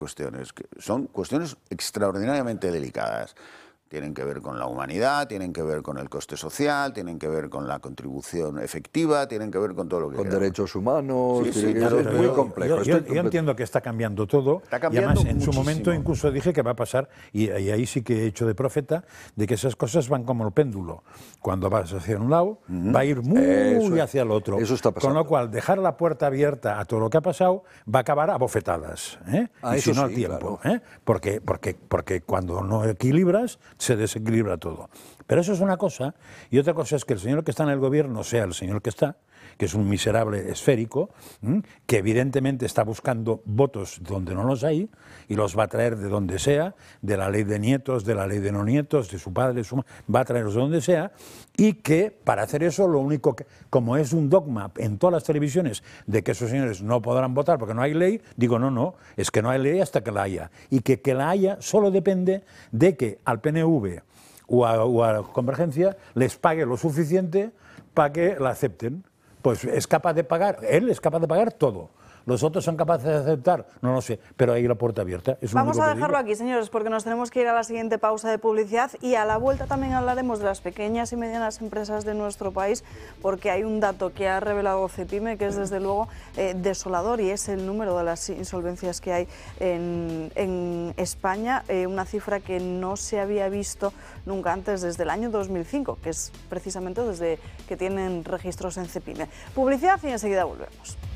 cuestiones, que son cuestiones extraordinariamente delicadas. Tienen que ver con la humanidad, tienen que ver con el coste social, tienen que ver con la contribución efectiva, tienen que ver con todo lo que con queramos. derechos humanos, Sí, sí, es muy complejo. Yo entiendo que está cambiando todo. Está cambiando y además, en muchísimo. su momento incluso dije que va a pasar, y ahí sí que he hecho de profeta, de que esas cosas van como el péndulo. Cuando vas hacia un lado, va a ir muy hacia el otro. Eso está pasando. Con lo cual, dejar la puerta abierta a todo lo que ha pasado va a acabar a bofetadas. Y si no, al tiempo. Claro. Porque cuando no equilibras, se desequilibra todo. Pero eso es una cosa, y otra cosa es que el señor que está en el gobierno sea el señor que está, que es un miserable esférico, que evidentemente está buscando votos donde no los hay, y los va a traer de donde sea, de la ley de nietos, de la ley de no nietos, de su padre, va a traerlos de donde sea, y que para hacer eso lo único que, como es un dogma en todas las televisiones de que esos señores no podrán votar porque no hay ley, digo no, es que no hay ley hasta que la haya, y que la haya solo depende de que al PNV o a Convergencia les pague lo suficiente para que la acepten. Pues es capaz de pagar, él es capaz de pagar todo. Los otros son capaces de aceptar, no lo sé, pero ahí la puerta abierta. Vamos a dejarlo aquí, señores, porque nos tenemos que ir a la siguiente pausa de publicidad y a la vuelta también hablaremos de las pequeñas y medianas empresas de nuestro país, porque hay un dato que ha revelado Cepime que es desde luego desolador, y es el número de las insolvencias que hay en España, una cifra que no se había visto nunca antes desde el año 2005, que es precisamente desde que tienen registros en Cepime. Publicidad y enseguida volvemos.